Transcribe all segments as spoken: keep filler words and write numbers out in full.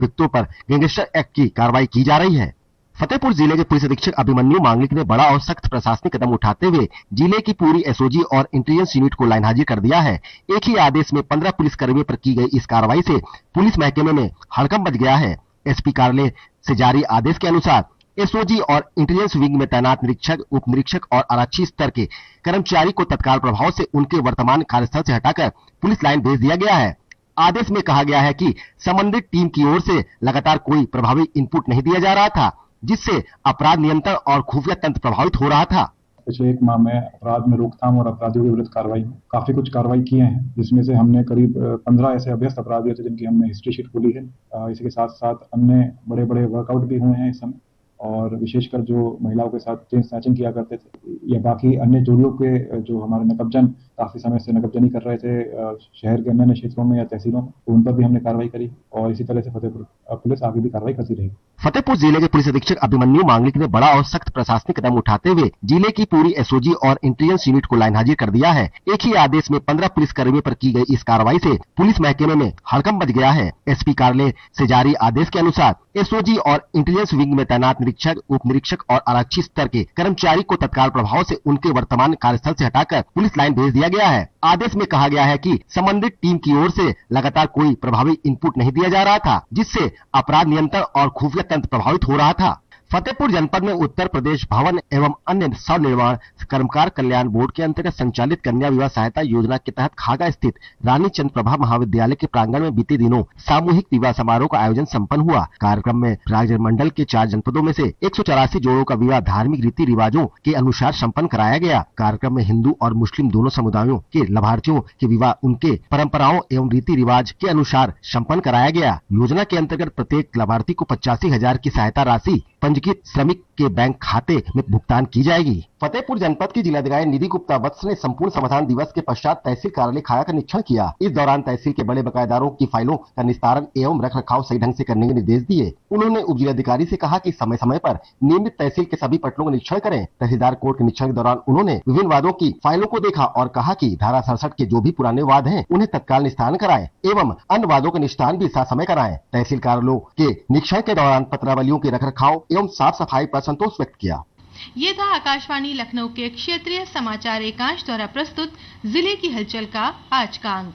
अभियुक्तों पर gangster act की कार्रवाई की जा रही है। फतेहपुर जिले के पुलिस अधीक्षक अभिमन्यु मांगलिक ने बड़ा और सख्त प्रशासनिक कदम उठाते हुए जिले की पूरी एसओजी और इंटेलिजेंस यूनिट को लाइन हाजिर कर दिया है। एक ही आदेश में पंद्रह पुलिस कर्मियों पर की गई इस कार्रवाई से पुलिस महकमे में हड़कंप मच गया है। एसपी कार्यालय से जारी आदेश के अनुसार एसओजी और इंटेलिजेंस विंग में तैनात निरीक्षक, उप निरीक्षक और आरक्षी स्तर के कर्मचारी को तत्काल प्रभाव से उनके वर्तमान कार्यस्थल से हटाकर पुलिस लाइन भेज दिया गया है। आदेश में कहा गया है कि संबंधित टीम की ओर से लगातार कोई प्रभावी इनपुट नहीं दिया जा रहा था, जिससे अपराध नियंत्रण और खुफिया तंत्र प्रभावित हो रहा था। पिछले एक माह में अपराध में रोकथाम और अपराधियों के विरुद्ध कार्रवाई में काफी कुछ कार्रवाई किए हैं, जिसमें से हमने करीब पंद्रह ऐसे अभ्यस्त अपराधी थे जिनकी हमने हिस्ट्री शीट खोली है। इसी के साथ साथ अन्य बड़े बड़े वर्कआउट भी हुए हैं इस समय, और विशेषकर जो महिलाओं के साथ चेन स्नैचिंग किया करते थे या बाकी अन्य चोरियों के जो हमारे नकबजन काफी समय से नकबजनी कर रहे थे शहर के अन्य अन्य क्षेत्रों में या तहसीलों में, उन पर भी हमने कार्रवाई करी और इसी तरह से फतेहपुर पुलिस आगे भी कार्रवाई करती रहेगी। फतेहपुर जिले के पुलिस अधीक्षक अभिमन्यु मांगलिक ने बड़ा और सख्त प्रशासनिक कदम उठाते हुए जिले की पूरी एसओजी और इंटेलिजेंस यूनिट को लाइन हाजिर कर दिया है। एक ही आदेश में पंद्रह पुलिस कर्मियों पर की गई इस कार्रवाई से पुलिस महकमे में हड़कंप मच गया है। एसपी कार्यालय से जारी आदेश के अनुसार एसओजी और इंटेलिजेंस विंग में तैनात निरीक्षक, उप निरीक्षक और आरक्षी स्तर के कर्मचारी को तत्काल प्रभाव से उनके वर्तमान कार्यस्थल से हटाकर पुलिस लाइन भेज दिया गया है। आदेश में कहा गया है कि संबंधित टीम की ओर से लगातार कोई प्रभावी इनपुट नहीं दिया जा रहा था, जिससे अपराध नियंत्रण और खुफिया तंत्र प्रभावित हो रहा था। फतेहपुर जनपद में उत्तर प्रदेश भवन एवं अन्य स्वनिर्माण कर्मकार कल्याण बोर्ड के अंतर्गत संचालित कन्या विवाह सहायता योजना के तहत खागा स्थित रानी चंद प्रभा महाविद्यालय के प्रांगण में बीते दिनों सामूहिक विवाह समारोह का आयोजन संपन्न हुआ। कार्यक्रम में राजगढ़ मंडल के चार जनपदों में से एक सौ चौरासी जोड़ों का विवाह धार्मिक रीति रिवाजों के अनुसार संपन्न कराया गया। कार्यक्रम में हिंदू और मुस्लिम दोनों समुदायों के लाभार्थियों के विवाह उनके परंपराओं एवं रीति रिवाज के अनुसार संपन्न कराया गया। योजना के अंतर्गत प्रत्येक लाभार्थी को पचासी हजार की सहायता राशि पंजीकृत श्रमिक के बैंक खाते में भुगतान की जाएगी। फतेहपुर जनपद की जिलाधिकारी निधि गुप्ता वत्स ने संपूर्ण समाधान दिवस के पश्चात तहसील कार्यालय खागा का निरीक्षण किया। इस दौरान तहसील के बड़े बकायेदारों की फाइलों का निस्तारण एवं रख रखाव सही ढंग से करने के निर्देश दिए। उन्होंने उप जिलाधिकारी से कहा कि समय समय पर नियमित तहसील के सभी पटलों का निरीक्षण करें। तहसीलदार कोर्ट के निरीक्षण के दौरान उन्होंने विभिन्न वादों की फाइलों को देखा और कहा कि धारा सड़सठ के जो भी पुराने वाद हैं उन्हें तत्काल निस्तारण कराएं एवं अन्य वादों का निस्तारण भी साथ समय कराएं। तहसील कार्यालयों के निरीक्षण के दौरान पत्रावलियों के रख रखाव एवं साफ सफाई पर संतोष व्यक्त किया। ये था आकाशवाणी लखनऊ के क्षेत्रीय समाचार एकांश द्वारा प्रस्तुत जिले की हलचल का आज का अंक।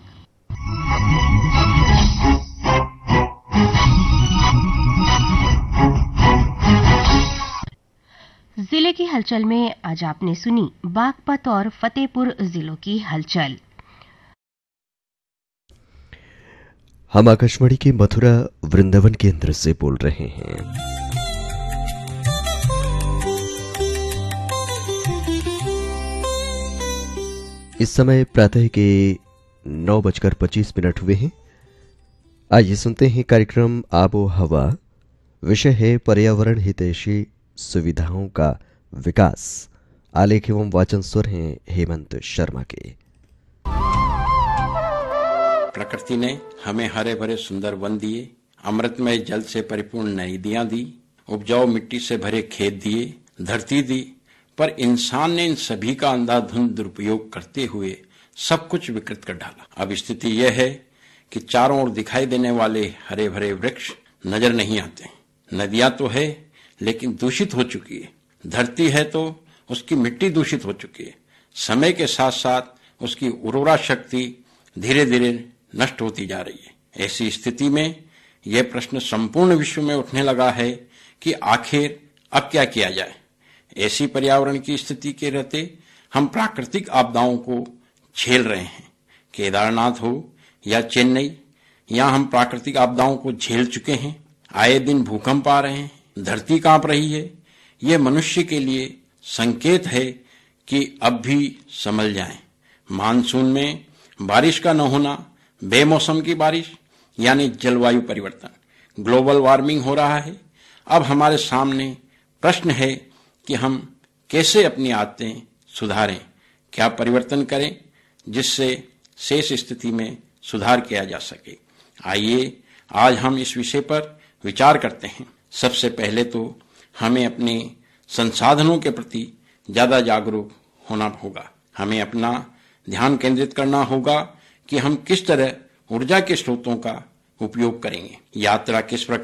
जिले की हलचल में आज आपने सुनी बागपत और फतेहपुर जिलों की हलचल। हम आकाशवाणी के मथुरा वृंदावन केंद्र से बोल रहे हैं। इस समय प्रातः के नौ बजकर पच्चीस मिनट हुए हैं। आइए सुनते हैं कार्यक्रम आबो हवा। विषय है पर्यावरण हितैषी सुविधाओं का विकास। आलेख एवं वाचन स्वर हैं हेमंत शर्मा के। प्रकृति ने हमें हरे भरे सुंदर वन दिए, अमृतमय जल से परिपूर्ण नदियां दी, उपजाऊ मिट्टी से भरे खेत दिए, धरती दी, पर इंसान ने इन सभी का अंधाधुंध दुरुपयोग करते हुए सब कुछ विकृत कर डाला। अब स्थिति यह है कि चारों ओर दिखाई देने वाले हरे भरे वृक्ष नजर नहीं आते। नदियां तो है लेकिन दूषित हो चुकी है। धरती है तो उसकी मिट्टी दूषित हो चुकी है। समय के साथ साथ उसकी उर्वरा शक्ति धीरे धीरे नष्ट होती जा रही है। ऐसी स्थिति में यह प्रश्न संपूर्ण विश्व में उठने लगा है कि आखिर अब क्या किया जाए। ऐसी पर्यावरण की स्थिति के रहते हम प्राकृतिक आपदाओं को झेल रहे हैं। केदारनाथ हो या चेन्नई, यहाँ हम प्राकृतिक आपदाओं को झेल चुके हैं। आए दिन भूकंप आ रहे हैं, धरती कांप रही है। ये मनुष्य के लिए संकेत है कि अब भी संभल जाएं। मानसून में बारिश का न होना, बेमौसम की बारिश यानी जलवायु परिवर्तन, ग्लोबल वार्मिंग हो रहा है। अब हमारे सामने प्रश्न है कि हम कैसे अपनी आदतें सुधारें, क्या परिवर्तन करें जिससे शेष स्थिति में सुधार किया जा सके। आइए आज हम इस विषय पर विचार करते हैं। सबसे पहले तो हमें अपने संसाधनों के प्रति ज्यादा जागरूक होना होगा। हमें अपना ध्यान केंद्रित करना होगा कि हम किस तरह ऊर्जा के स्रोतों का उपयोग करेंगे। यात्रा किस प्रकार